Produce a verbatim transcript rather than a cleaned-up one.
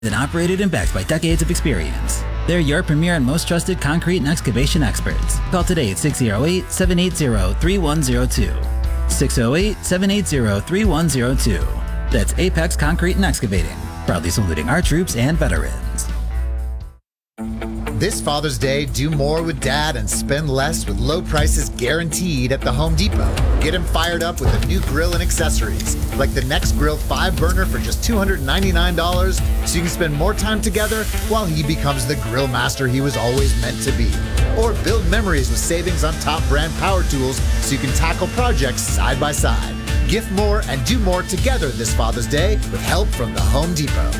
and operated and backed by decades of experience. They're your premier and most trusted concrete and excavation experts. Call today at six oh eight, seven eight zero, three one zero two. six oh eight, seven eight zero, three one zero two. That's Apex Concrete and Excavating, proudly saluting our troops and veterans. This Father's Day, do more with Dad and spend less with low prices guaranteed at the Home Depot. Get him fired up with a new grill and accessories, like the Next Grill five burner for just two hundred ninety-nine dollars, so you can spend more time together while he becomes the grill master he was always meant to be. Or build memories with savings on top brand power tools so you can tackle projects side by side. Gift more and do more together this Father's Day with help from the Home Depot.